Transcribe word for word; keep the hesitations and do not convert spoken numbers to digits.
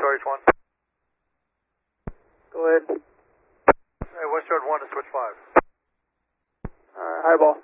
R H one. Go ahead. Hey, West Yard one to switch five. Alright, highball.